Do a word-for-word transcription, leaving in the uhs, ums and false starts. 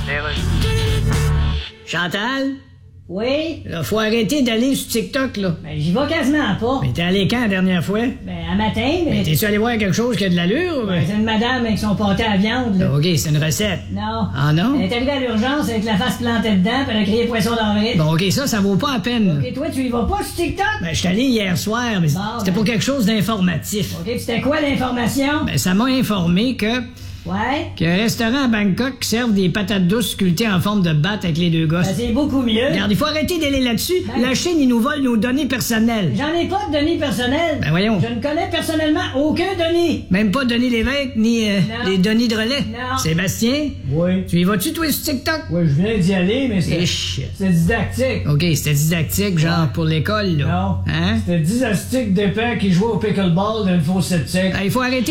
Chantal? Oui? Là, faut arrêter d'aller sur TikTok, là. Ben, j'y vais quasiment pas. Mais t'es allé quand la dernière fois? Ben, à matin, mais... Mais t'es-tu allé voir quelque chose qui a de l'allure? Ben, c'est une madame avec son pâté à viande, là. OK, c'est une recette. Non. Ah non? Elle est arrivée à l'urgence avec la face plantée dedans, puis elle a crié poisson d'avril. Bon, OK, ça, ça vaut pas la peine. OK, toi, tu y vas pas sur TikTok? Ben, je suis allé hier soir, mais Bon, c'était ben. pour quelque chose d'informatif. OK, puis c'était quoi l'information? Ben, ça m'a informé que... Ouais? qu'il y a un restaurant à Bangkok qui serve des patates douces sculptées en forme de batte avec les deux gosses. Ben, c'est beaucoup mieux. Regarde, il faut arrêter d'aller là-dessus. Ben. La Chine, ils nous volent nos données personnelles. J'en ai pas de données personnelles. Ben, voyons. Je ne connais personnellement aucun Denis. Même pas Denis Lévesque, ni euh, Non. les Denis de relais. Non. Sébastien, Oui. tu y vas-tu, toi, sur TikTok? Oui, je viens d'y aller, mais c'est Ich. c'est didactique. OK, c'était didactique, genre, Ouais. pour l'école, là. Non. Hein? C'était dix astiques d'épais qui jouaient au pickleball d'une fosse septique. Ah, il faut arrêter